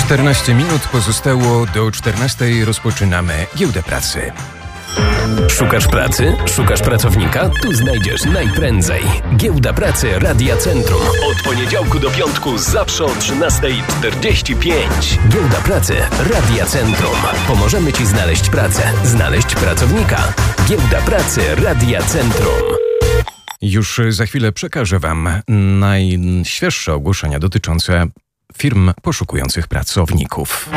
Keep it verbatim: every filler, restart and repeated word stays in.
czternaście minut pozostało do czternastej. Rozpoczynamy Giełdę Pracy. Szukasz pracy? Szukasz pracownika? Tu znajdziesz najprędzej. Giełda Pracy Radia Centrum. Od poniedziałku do piątku zawsze o trzynasta czterdzieści pięć. Giełda Pracy Radia Centrum. Pomożemy Ci znaleźć pracę, znaleźć pracownika. Giełda Pracy Radia Centrum. Już za chwilę przekażę Wam najświeższe ogłoszenia dotyczące firm poszukujących pracowników.